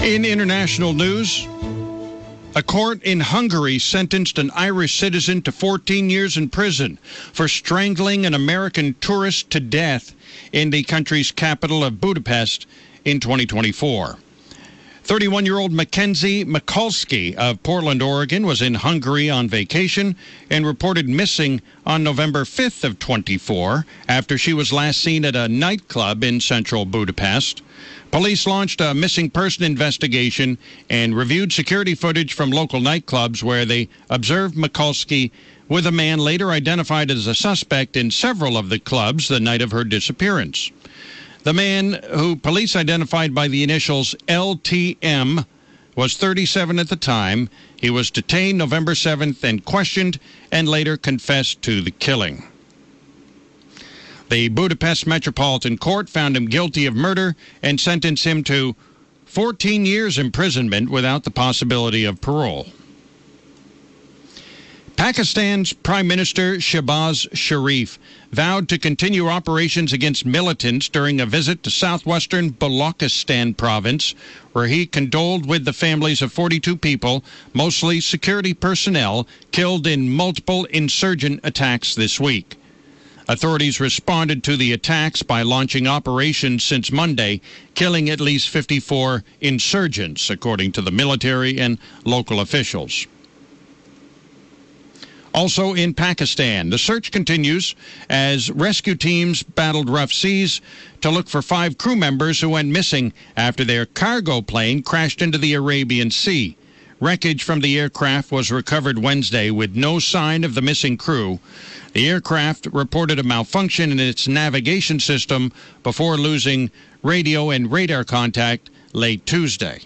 In international news, a court in Hungary sentenced an Irish citizen to 14 years in prison for strangling an American tourist to death in the country's capital of Budapest in 2024. 31-year-old Mackenzie Mikulski of Portland, Oregon, was in Hungary on vacation and reported missing on November 5th of 24 after she was last seen at a nightclub in central Budapest. Police launched a missing person investigation and reviewed security footage from local nightclubs where they observed Mikulski with a man later identified as a suspect in several of the clubs the night of her disappearance. The man, who police identified by the initials LTM, was 37 at the time. He was detained November 7th and questioned and later confessed to the killing. The Budapest Metropolitan Court found him guilty of murder and sentenced him to 14 years imprisonment without the possibility of parole. Pakistan's Prime Minister Shehbaz Sharif vowed to continue operations against militants during a visit to southwestern Balochistan province, where he condoled with the families of 42 people, mostly security personnel, killed in multiple insurgent attacks this week. Authorities responded to the attacks by launching operations since Monday, killing at least 54 insurgents, according to the military and local officials. Also in Pakistan, the search continues as rescue teams battled rough seas to look for 5 crew members who went missing after their cargo plane crashed into the Arabian Sea. Wreckage from the aircraft was recovered Wednesday with no sign of the missing crew. The aircraft reported a malfunction in its navigation system before losing radio and radar contact late Tuesday.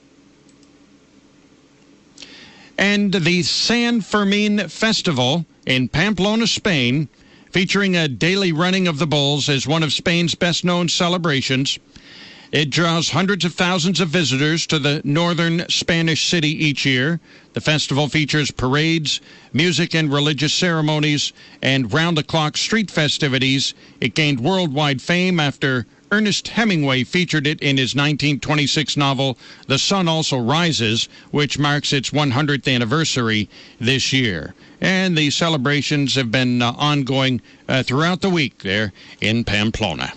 And the San Fermin Festival in Pamplona, Spain, featuring a daily running of the bulls, is one of Spain's best-known celebrations. It draws hundreds of thousands of visitors to the northern Spanish city each year. The festival features parades, music and religious ceremonies, and round-the-clock street festivities. It gained worldwide fame after Ernest Hemingway featured it in his 1926 novel, The Sun Also Rises, which marks its 100th anniversary this year. And the celebrations have been ongoing throughout the week there in Pamplona.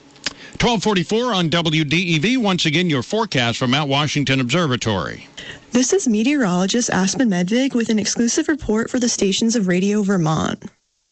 1244 on WDEV. Once again, your forecast from Mount Washington Observatory. This is meteorologist Aspen Medvig with an exclusive report for the stations of Radio Vermont.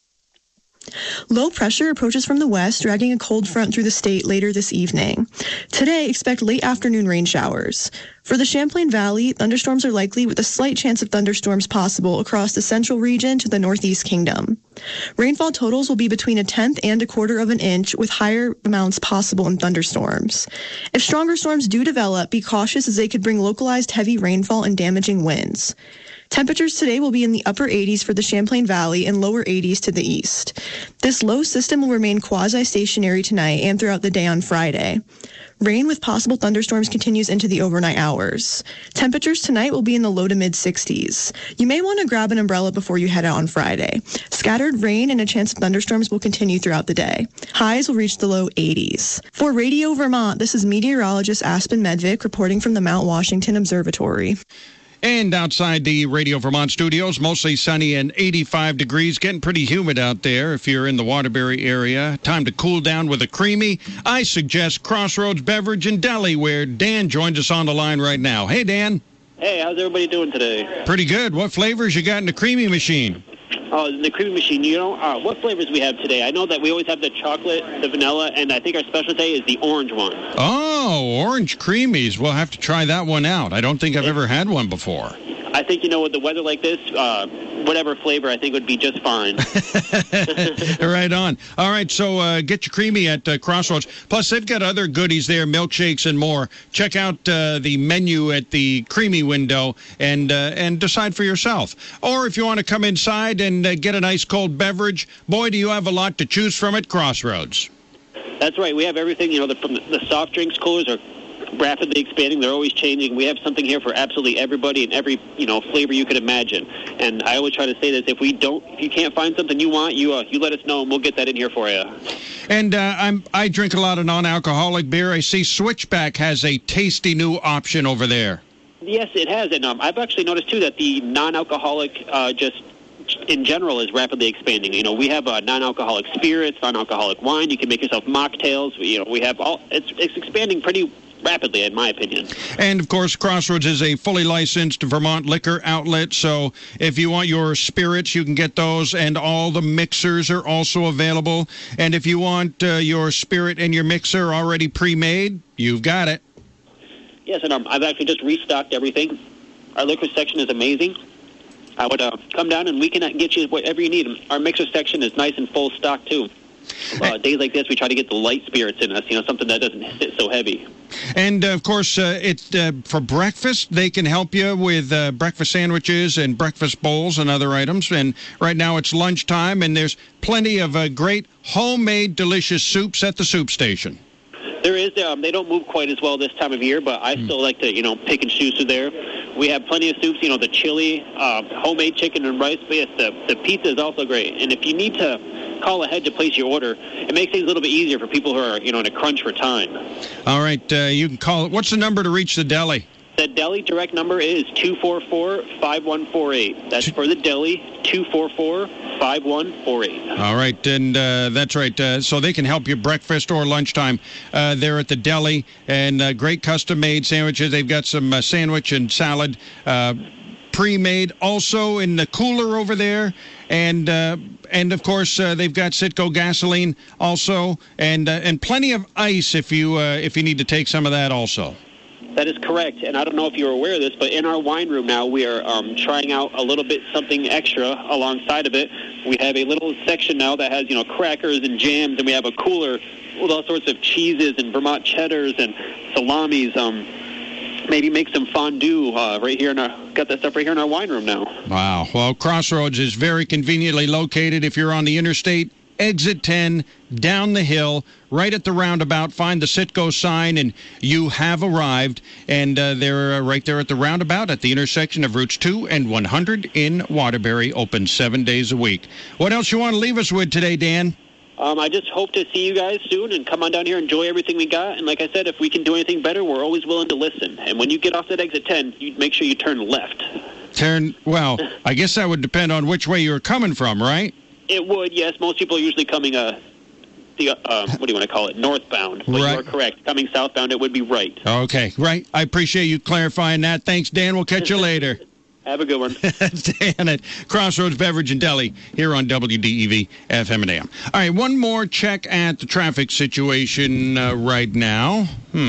Low pressure approaches from the west, dragging a cold front through the state later this evening. Today, expect late afternoon rain showers. For the Champlain Valley, thunderstorms are likely with a slight chance of thunderstorms possible across the central region to the northeast kingdom. Rainfall totals will be between 1/10 and 1/4 of an inch, with higher amounts possible in thunderstorms. If stronger storms do develop, be cautious as they could bring localized heavy rainfall and damaging winds. Temperatures today will be in the upper 80s for the Champlain Valley and lower 80s to the east. This low system will remain quasi-stationary tonight and throughout the day on Friday. Rain with possible thunderstorms continues into the overnight hours. Temperatures tonight will be in the low to mid-60s. You may want to grab an umbrella before you head out on Friday. Scattered rain and a chance of thunderstorms will continue throughout the day. Highs will reach the low 80s. For Radio Vermont, this is meteorologist Aspen Medvik reporting from the Mount Washington Observatory. And outside the Radio Vermont studios, mostly sunny and 85 degrees. Getting pretty humid out there if you're in the Waterbury area. Time to cool down with a creamy. I suggest Crossroads Beverage and Deli, where Dan joins us on the line right now. Hey, Dan. Hey, how's everybody doing today? Pretty good. What flavors you got in the creamy machine? Oh, the creamy machine. You know, what flavors we have today? I know that we always have the chocolate, the vanilla, and I think our special today is the orange one. Oh, orange creamies. We'll have to try that one out. I don't think I've ever had one before. I think, with the weather like this, whatever flavor I think would be just fine. Right on. All right, so get your creamy at Crossroads. Plus, they've got other goodies there, milkshakes and more. Check out the menu at the creamy window and decide for yourself. Or if you want to come inside and get a nice cold beverage, boy, do you have a lot to choose from at Crossroads. That's right. We have everything, from the soft drinks coolers are rapidly expanding. They're always changing. We have something here for absolutely everybody and every flavor you could imagine. And I always try to say this: if you can't find something you want, you let us know and we'll get that in here for you. And I drink a lot of non-alcoholic beer. I see Switchback has a tasty new option over there. Yes, it has, and I've actually noticed too that the non-alcoholic just in general is rapidly expanding. We have non-alcoholic spirits, non-alcoholic wine. You can make yourself mocktails. We have all. It's expanding pretty rapidly, in my opinion. And, of course, Crossroads is a fully licensed Vermont liquor outlet, so if you want your spirits, you can get those, and all the mixers are also available. And if you want your spirit and your mixer already pre-made, you've got it. Yes, and I've actually just restocked everything. Our liquor section is amazing. I would come down and we can get you whatever you need. Our mixer section is nice and full stock, too. Days like this, we try to get the light spirits in us, something that doesn't sit so heavy. And, of course, for breakfast, they can help you with breakfast sandwiches and breakfast bowls and other items. And right now it's lunchtime, and there's plenty of great homemade delicious soups at the soup station. There is. They don't move quite as well this time of year, but I still like to, pick and choose through there. We have plenty of soups, the chili, homemade chicken and rice. But yes, the pizza is also great. And if you need to call ahead to place your order, it makes things a little bit easier for people who are, in a crunch for time. All right. You can call. What's the number to reach the deli? The deli direct number is 244-5148. That's for the deli, 244-5148. All right, and that's right. So they can help you breakfast or lunchtime there at the deli. And great custom-made sandwiches. They've got some sandwich and salad pre-made also in the cooler over there. And of course, they've got Citgo gasoline also, and plenty of ice if you need to take some of that also. That is correct, and I don't know if you're aware of this, but in our wine room now, we are trying out a little bit something extra alongside of it. We have a little section now that has, crackers and jams, and we have a cooler with all sorts of cheeses and Vermont cheddars and salamis. Maybe make some fondue right here got that stuff right here in our wine room now. Wow. Well, Crossroads is very conveniently located if you're on the interstate. Exit 10, down the hill, right at the roundabout. Find the Citgo sign, and you have arrived. And they're right there at the roundabout at the intersection of Routes 2 and 100 in Waterbury, open 7 days a week. What else you want to leave us with today, Dan? I just hope to see you guys soon and come on down here, enjoy everything we got. And like I said, if we can do anything better, we're always willing to listen. And when you get off that exit 10, you make sure you turn left. Well, I guess that would depend on which way you're coming from, right? It would, yes. Most people are usually coming, what do you want to call it, northbound. But right. You are correct. Coming southbound, it would be right. Okay, right. I appreciate you clarifying that. Thanks, Dan. We'll catch you later. Have a good one. Dan at Crossroads Beverage and Deli here on WDEV FM and AM. All right, one more check at the traffic situation right now.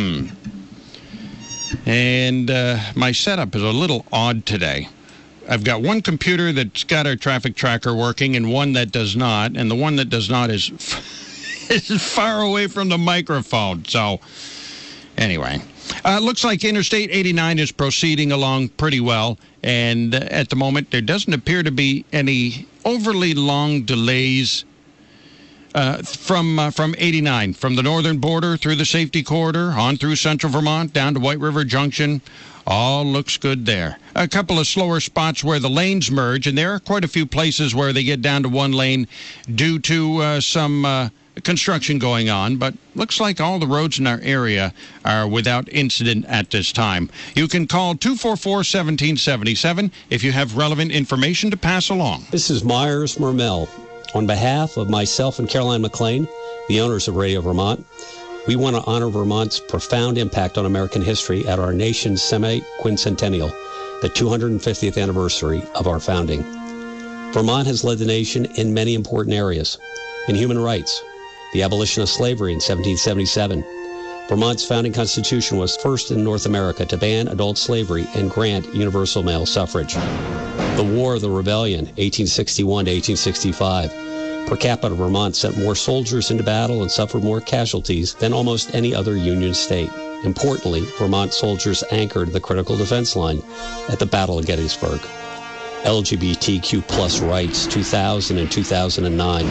And my setup is a little odd today. I've got one computer that's got our traffic tracker working and one that does not, and the one that does not is far away from the microphone. So, anyway, looks like Interstate 89 is proceeding along pretty well, and at the moment there doesn't appear to be any overly long delays from 89, from the northern border through the safety corridor, on through central Vermont, down to White River Junction. All looks good there. A couple of slower spots where the lanes merge, and there are quite a few places where they get down to one lane due to some construction going on, but looks like all the roads in our area are without incident at this time. You can call 244-1777 if you have relevant information to pass along. This is Myers Mermel. On behalf of myself and Caroline McLean, the owners of Radio Vermont, we want to honor Vermont's profound impact on American history at our nation's semi-quincentennial, the 250th anniversary of our founding. Vermont has led the nation in many important areas. In human rights, the abolition of slavery in 1777. Vermont's founding constitution was first in North America to ban adult slavery and grant universal male suffrage. The War of the Rebellion, 1861 to 1865. Per capita, Vermont sent more soldiers into battle and suffered more casualties than almost any other Union state. Importantly, Vermont soldiers anchored the critical defense line at the Battle of Gettysburg. LGBTQ+ rights, 2000 and 2009.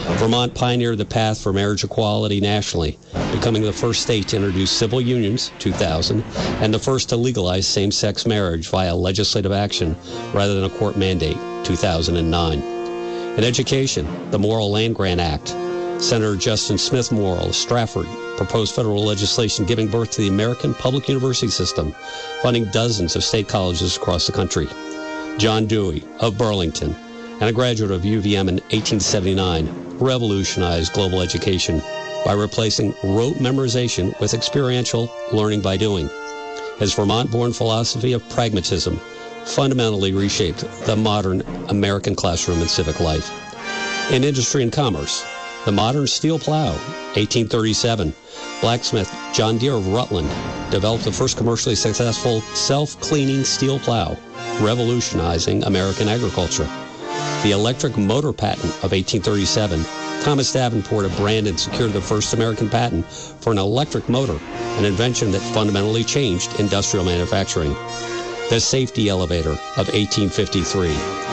Vermont pioneered the path for marriage equality nationally, becoming the first state to introduce civil unions, 2000, and the first to legalize same-sex marriage via legislative action rather than a court mandate, 2009. In education, the Morrill Land-Grant Act. Senator Justin Smith Morrill of Stratford proposed federal legislation giving birth to the American public university system, funding dozens of state colleges across the country. John Dewey of Burlington, and a graduate of UVM in 1879, revolutionized global education by replacing rote memorization with experiential learning by doing. His Vermont-born philosophy of pragmatism fundamentally reshaped the modern American classroom and civic life. In industry and commerce, the modern steel plow, 1837, blacksmith John Deere of Rutland developed the first commercially successful self-cleaning steel plow, revolutionizing American agriculture. The electric motor patent of 1837, Thomas Davenport of Brandon secured the first American patent for an electric motor, an invention that fundamentally changed industrial manufacturing. The safety elevator of 1853.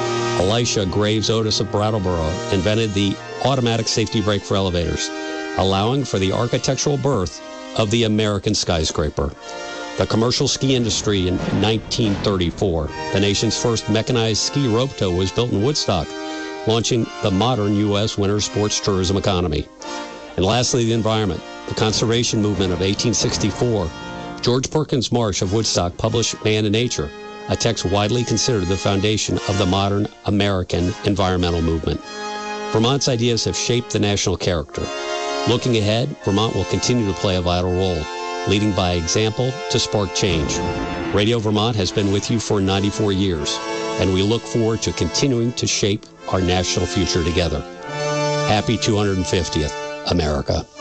Elisha Graves Otis of Brattleboro invented the automatic safety brake for elevators, allowing for the architectural birth of the American skyscraper. The commercial ski industry in 1934. The nation's first mechanized ski rope tow was built in Woodstock, launching the modern U.S. winter sports tourism economy. And lastly, the environment. The conservation movement of 1864. George Perkins Marsh of Woodstock published Man and Nature, a text widely considered the foundation of the modern American environmental movement. Vermont's ideas have shaped the national character. Looking ahead, Vermont will continue to play a vital role, leading by example to spark change. Radio Vermont has been with you for 94 years, and we look forward to continuing to shape our national future together. Happy 250th, America.